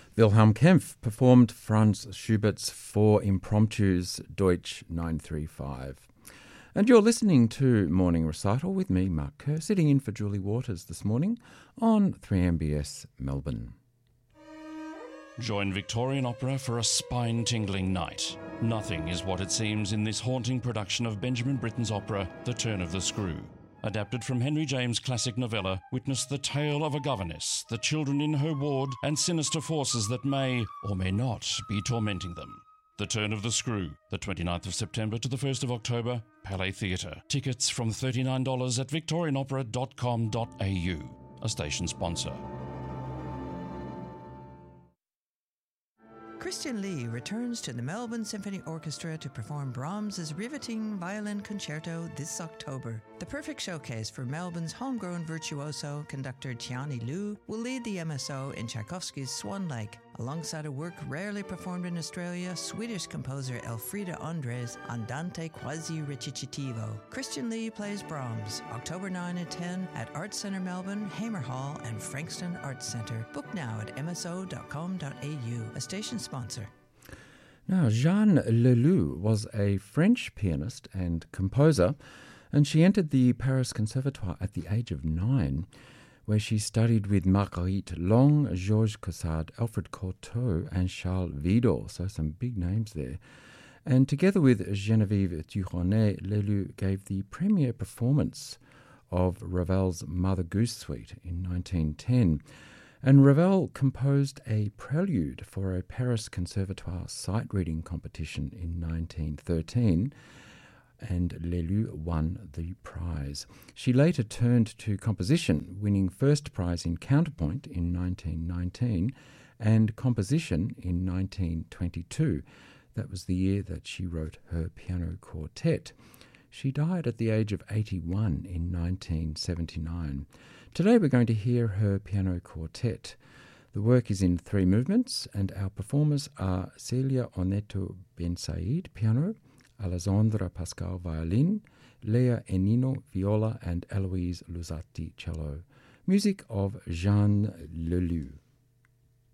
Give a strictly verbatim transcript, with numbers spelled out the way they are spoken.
Wilhelm Kempff performed Franz Schubert's Four Impromptus, Deutsch nine three five. And you're listening to Morning Recital with me, Mark Kerr, sitting in for Julie Waters this morning on three M B S Melbourne. Join Victorian Opera for a spine-tingling night. Nothing is what it seems in this haunting production of Benjamin Britten's opera, The Turn of the Screw. Adapted from Henry James' classic novella, witness the tale of a governess, the children in her ward, and sinister forces that may, or may not, be tormenting them. The Turn of the Screw, the twenty-ninth of September to the first of October, Palais Theatre. Tickets from thirty-nine dollars at victorian opera dot com dot a u, a station sponsor. Christian Lee returns to the Melbourne Symphony Orchestra to perform Brahms's riveting violin concerto this October. The perfect showcase for Melbourne's homegrown virtuoso, conductor Tiani Liu will lead the M S O in Tchaikovsky's Swan Lake, alongside a work rarely performed in Australia, Swedish composer Elfrida Andres' Andante quasi recitativo. Christian Lee plays Brahms, October ninth and tenth at Arts Centre Melbourne, Hamer Hall and Frankston Arts Centre. Book now at m s o dot com dot a u, a station sponsor. Now, Jeanne Leloup was a French pianist and composer, and she entered the Paris Conservatoire at the age of nine, where she studied with Marguerite Long, Georges Caussade, Alfred Cortot, and Charles Widor, so some big names there. And together with Geneviève Duronnet, Leloup gave the premiere performance of Ravel's Mother Goose Suite in nineteen ten. And Ravel composed a prelude for a Paris Conservatoire sight-reading competition in nineteen thirteen, and Leloup won the prize. She later turned to composition, winning first prize in counterpoint in nineteen nineteen and composition in nineteen twenty-two. That was the year that she wrote her piano quartet. She died at the age of eighty-one in nineteen seventy-nine. Today we're going to hear her piano quartet. The work is in three movements, and our performers are Celia Oneto Ben Said, piano, Alessandra Pascal, violin, Lea Enino, viola, and Eloise Lusati, cello. Music of Jeanne Leloup.